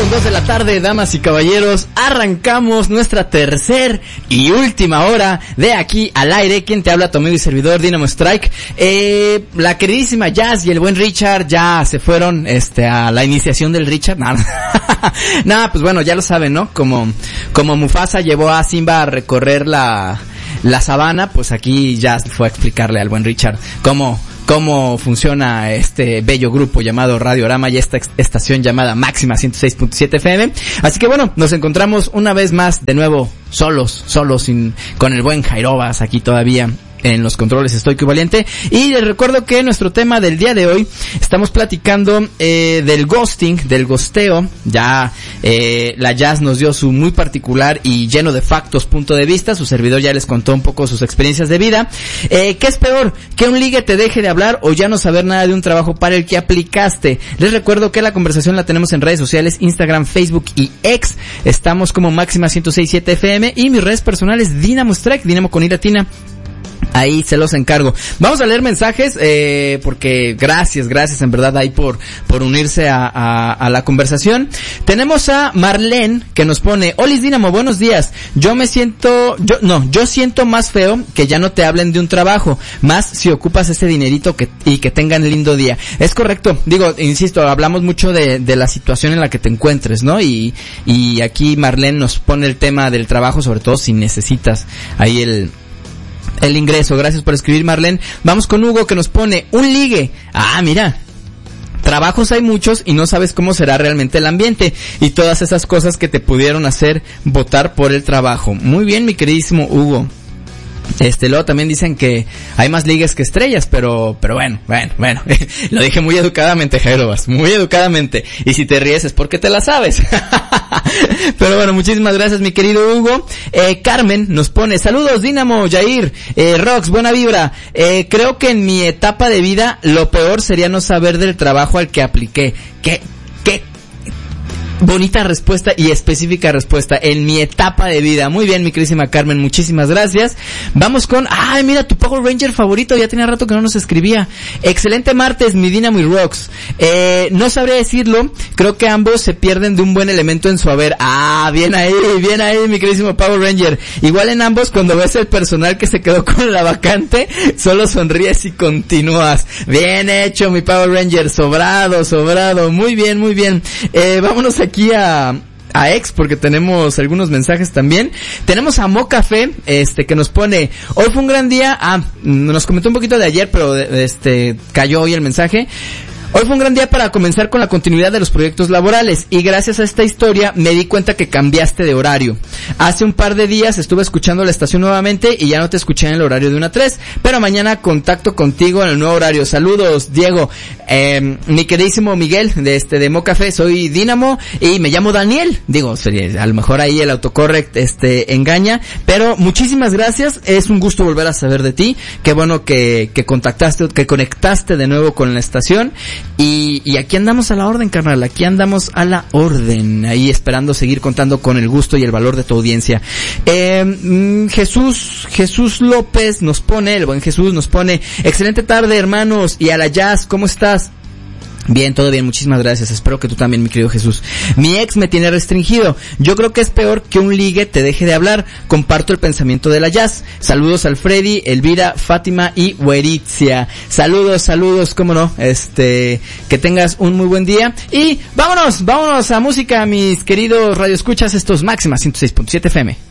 2 de la tarde, damas y caballeros, arrancamos nuestra tercer y última hora de aquí al aire. Quien te habla, tu amigo y servidor, Dynamo Strike. La queridísima Jazz y el buen Richard ya se fueron, a la iniciación del Richard. Nada, pues bueno, ya lo saben, ¿no? Como Mufasa llevó a Simba a recorrer la sabana, pues aquí Jazz fue a explicarle al buen Richard cómo funciona este bello grupo llamado Radiorama y esta estación llamada Máxima 106.7 FM. Así que bueno, nos encontramos una vez más de nuevo solos, con el buen Jairobas aquí todavía en los controles estoico y valiente. Y les recuerdo que nuestro tema del día de hoy, estamos platicando del ghosting, del ghosteo. Ya la Jazz nos dio su muy particular y lleno de factos punto de vista. Su servidor ya les contó un poco sus experiencias de vida. ¿Qué es peor? ¿Que un ligue te deje de hablar o ya no saber nada de un trabajo para el que aplicaste? Les recuerdo que la conversación la tenemos en redes sociales, Instagram, Facebook y X. Estamos como Máxima 106.7 FM y mis redes personales Dynamo Strike, Dynamo con I latina. Ahí se los encargo. Vamos a leer mensajes, porque gracias en verdad ahí por unirse a la conversación. Tenemos a Marlene que nos pone: Olis Dynamo, buenos días. Yo siento más feo que ya no te hablen de un trabajo, más si ocupas ese dinerito y que tengan lindo día. Es correcto, digo, insisto, hablamos mucho de la situación en la que te encuentres, ¿no? Y aquí Marlene nos pone el tema del trabajo, sobre todo si necesitas ahí el ingreso. Gracias por escribir, Marlene. Vamos con Hugo que nos pone: un ligue. Mira, trabajos hay muchos y no sabes cómo será realmente el ambiente y todas esas cosas que te pudieron hacer votar por el trabajo. Muy bien, mi queridísimo Hugo. Luego también dicen que hay más ligues que estrellas, pero bueno, lo dije muy educadamente, Jairobas, muy educadamente, y si te ríes es porque te la sabes. Pero bueno, muchísimas gracias, mi querido Hugo. Carmen nos pone: saludos Dynamo, Jair, Rox, buena vibra. Creo que en mi etapa de vida lo peor sería no saber del trabajo al que apliqué. ¿Qué? Bonita respuesta y específica respuesta. En mi etapa de vida. Muy bien, mi querísima Carmen, muchísimas gracias. Vamos con... mira, tu Power Ranger favorito. Ya tenía rato que no nos escribía. Excelente martes, mi Dynamo y Rox. No sabría decirlo. Creo que ambos se pierden de un buen elemento en su haber. Bien ahí, mi querísimo Power Ranger. Igual en ambos, cuando ves el personal que se quedó con la vacante, solo sonríes y continúas. Bien hecho, mi Power Ranger. Sobrado. Muy bien. Vámonos aquí a X, porque tenemos algunos mensajes también. Tenemos a Mo Café, que nos pone: hoy fue un gran día. Nos comentó un poquito de ayer, pero cayó hoy el mensaje. Hoy fue un gran día para comenzar con la continuidad de los proyectos laborales y gracias a esta historia me di cuenta que cambiaste de horario. Hace un par de días estuve escuchando la estación nuevamente y ya no te escuché en el horario de 1 a 3, pero mañana contacto contigo en el nuevo horario. Saludos, Diego. Mi queridísimo Miguel de Mo Café, soy Dynamo y me llamo Daniel. Digo, a lo mejor ahí el autocorrect engaña, pero muchísimas gracias. Es un gusto volver a saber de ti. Qué bueno que contactaste, que conectaste de nuevo con la estación. Y aquí andamos a la orden, carnal, aquí andamos a la orden, ahí esperando seguir contando con el gusto y el valor de tu audiencia. Jesús López nos pone, el buen Jesús nos pone: excelente tarde, hermanos, y a la Jazz, ¿cómo estás? Bien, todo bien, muchísimas gracias. Espero que tú también, mi querido Jesús. Mi ex me tiene restringido. Yo creo que es peor que un ligue te deje de hablar. Comparto el pensamiento de la Jazz. Saludos al Freddy, Elvira, Fátima y Hueritzia. Saludos, cómo no. Que tengas un muy buen día. Y vámonos a música, mis queridos radioescuchas. Estos Máxima 106.7 FM.